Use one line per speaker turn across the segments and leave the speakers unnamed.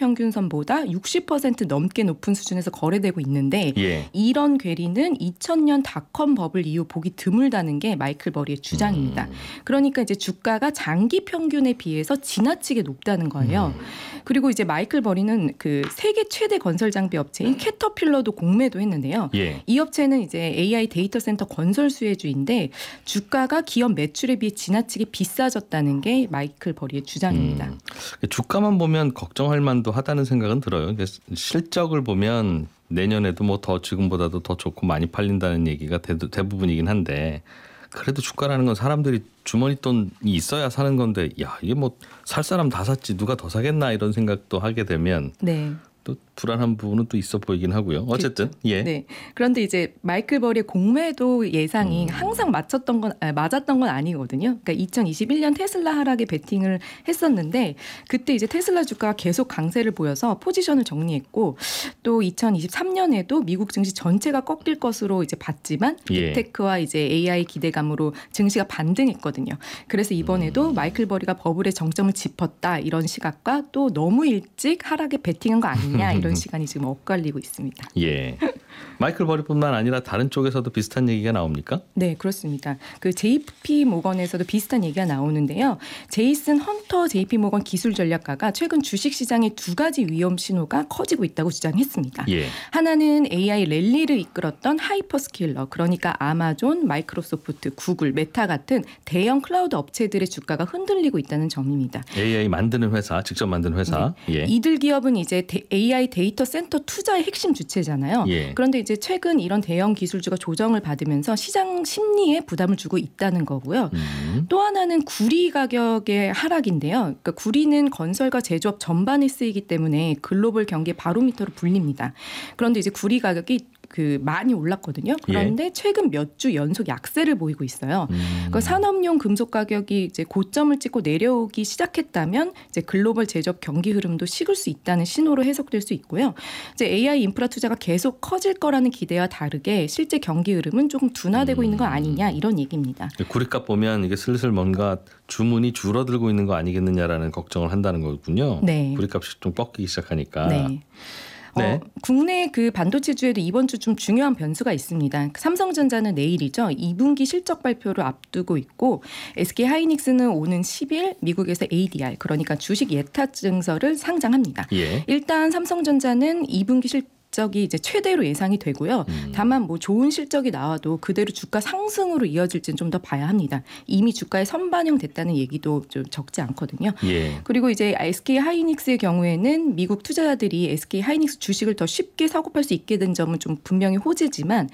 장기평균선보다 60% 넘게 높은 수준에서 거래되고 있는데
예.
이런 괴리는 2000년 닷컴 버블 이후 보기 드물다는 게 마이클 버리의 주장입니다. 그러니까 이제 주가가 장기 평균에 비해서 지나치게 높다는 거예요. 그리고 이제 마이클 버리는 그 세계 최대 건설 장비 업체인 캐터필러도 공매도 했는데요.
예.
이 업체는 이제 AI 데이터 센터 건설 수혜주인데 주가가 기업 매출에 비해 지나치게 비싸졌다는 게 마이클 버리의 주장입니다.
주가만 보면 걱정할 만도 하다는 생각은 들어요. 실적을 보면 내년에도 뭐 더 지금보다도 더 좋고 많이 팔린다는 얘기가 대부분이긴 한데 그래도 주가라는 건 사람들이 주머니 돈이 있어야 사는 건데 야 이게 뭐 살 사람 다 샀지 누가 더 사겠나 이런 생각도 하게 되면
네.
또 불안한 부분은 또 있어 보이긴 하고요. 어쨌든
그렇죠.
예.
네. 그런데 이제 마이클 버리의 공매도 예상이 항상 맞았던 건 아니거든요. 그러니까 2021년 테슬라 하락에 베팅을 했었는데 그때 이제 테슬라 주가가 계속 강세를 보여서 포지션을 정리했고 또 2023년에도 미국 증시 전체가 꺾일 것으로 이제 봤지만 빅테크와 이제 AI 기대감으로 증시가 반등했거든요. 그래서 이번에도 마이클 버리가 버블의 정점을 짚었다 이런 시각과 또 너무 일찍 하락에 베팅한 거 아니냐 이런 시간이 지금 엇갈리고 있습니다.
예. 마이클 버리뿐만 아니라 다른 쪽에서도 비슷한 얘기가 나옵니까?
네, 그렇습니다. 그 JP 모건에서도 비슷한 얘기가 나오는데요. 제이슨 헌터 JP 모건 기술 전략가가 최근 주식 시장의 두 가지 위험 신호가 커지고 있다고 주장했습니다.
예.
하나는 AI 랠리를 이끌었던 하이퍼스케일러, 그러니까 아마존, 마이크로소프트, 구글, 메타 같은 대형 클라우드 업체들의 주가가 흔들리고 있다는 점입니다.
AI 만드는 회사, 직접 만드는 회사.
네.
예.
이들 기업은 이제 AI 데이터 센터 투자의 핵심 주체잖아요.
예.
그런데 이제 최근 이런 대형 기술주가 조정을 받으면서 시장 심리에 부담을 주고 있다는 거고요. 또 하나는 구리 가격의 하락인데요. 그러니까 구리는 건설과 제조업 전반에 쓰이기 때문에 글로벌 경기 바로미터로 불립니다. 그런데 이제 구리 가격이 많이 올랐거든요. 그런데 최근 몇 주 연속 약세를 보이고 있어요. 그러니까 산업용 금속 가격이 이제 고점을 찍고 내려오기 시작했다면 이제 글로벌 제조업 경기 흐름도 식을 수 있다는 신호로 해석될 수 있고요. 이제 AI 인프라 투자가 계속 커질 거라는 기대와 다르게 실제 경기 흐름은 조금 둔화되고 있는 거 아니냐 이런 얘기입니다.
구리값 보면 이게 슬슬 뭔가 주문이 줄어들고 있는 거 아니겠느냐라는 걱정을 한다는 거군요.
네.
구리값이 좀 꺾이기 시작하니까.
네.
네.
국내 그 반도체주에도 이번 주 좀 중요한 변수가 있습니다. 삼성전자는 내일이죠. 2분기 실적 발표를 앞두고 있고 SK 하이닉스는 오는 10일 미국에서 ADR 그러니까 주식 예탁 증서를 상장합니다.
예.
일단 삼성전자는 2분기 실적이 이제 최대로 예상이 되고요. 다만 뭐 좋은 실적이 나와도 그대로 주가 상승으로 이어질지는 좀 더 봐야 합니다. 이미 주가에 선반영됐다는 얘기도 좀 적지 않거든요.
예.
그리고 이제 SK 하이닉스의 경우에는 미국 투자자들이 SK 하이닉스 주식을 더 쉽게 사고 팔 수 있게 된 점은 좀 분명히 호재지만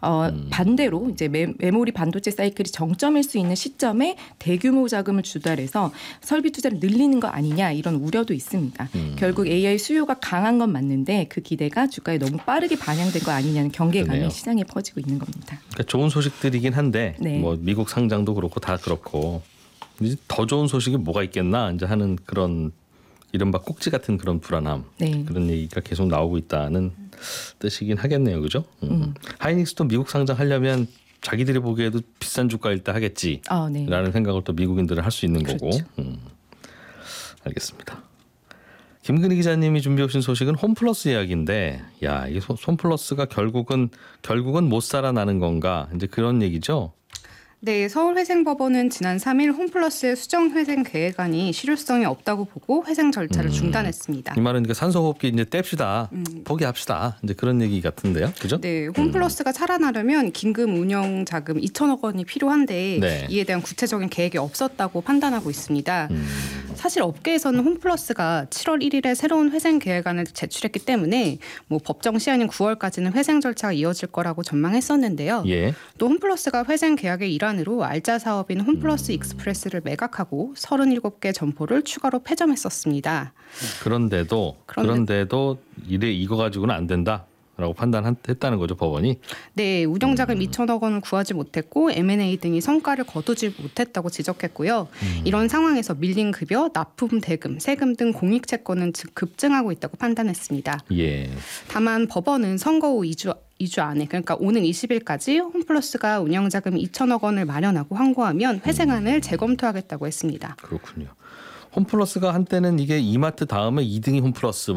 반대로 이제 메모리 반도체 사이클이 정점일 수 있는 시점에 대규모 자금을 주달해서 설비 투자를 늘리는 거 아니냐 이런 우려도 있습니다. 결국 AI 수요가 강한 건 맞는데 그 기대가 주가에 너무 빠르게 반영된 거 아니냐는 경계감이
그러네요.
시장에 퍼지고 있는 겁니다.
그러니까 좋은 소식들이긴 한데
네.
뭐 미국 상장도 그렇고 다 그렇고 이제 더 좋은 소식이 뭐가 있겠나 이제 하는 그런 이른바 꼭지 같은 그런 불안함
네.
그런 얘기가 계속 나오고 있다는 뜻이긴 하겠네요, 그죠? 하이닉스도 미국 상장하려면 자기들이 보기에도 비싼 주가일 때 하겠지라는
네.
생각을 또 미국인들은 할 수 있는 거고.
그렇죠.
알겠습니다. 김근희 기자님이 준비해 오신 소식은 홈플러스 이야기인데, 야, 이 홈플러스가 결국은 못 살아나는 건가? 이제 그런 얘기죠.
네, 서울회생법원은 지난 3일 홈플러스의 수정회생 계획안이 실효성이 없다고 보고 회생 절차를 중단했습니다.
이 말은 산소호흡기 이제 뗍시다, 포기합시다. 이제 그런 얘기 같은데요, 그죠?
네, 홈플러스가 살아나려면 긴급 운영 자금 2천억 원이 필요한데
네.
이에 대한 구체적인 계획이 없었다고 판단하고 있습니다. 사실 업계에서는 홈플러스가 7월 1일에 새로운 회생 계획안을 제출했기 때문에 뭐 법정 시한인 9월까지는 회생 절차가 이어질 거라고 전망했었는데요.
예.
또 홈플러스가 회생 계약의 일환으로 알짜 사업인 홈플러스 익스프레스를 매각하고 37개 점포를 추가로 폐점했었습니다.
그런데도 이거 가지고는 안 된다라고 판단했다는 거죠, 법원이.
네, 운영자금 2천억 원을 구하지 못했고 M&A 등이 성과를 거두지 못했다고 지적했고요. 이런 상황에서 밀린 급여, 납품 대금, 세금 등 공익 채권은 급증하고 있다고 판단했습니다.
예.
다만 법원은 선거 후 2주 안에 그러니까 오는 20일까지 홈플러스가 운영자금 2천억 원을 마련하고 항고하면 회생안을 재검토하겠다고 했습니다.
그렇군요. 홈플러스가 한때는 이게 이마트 다음에 2등이 홈플러스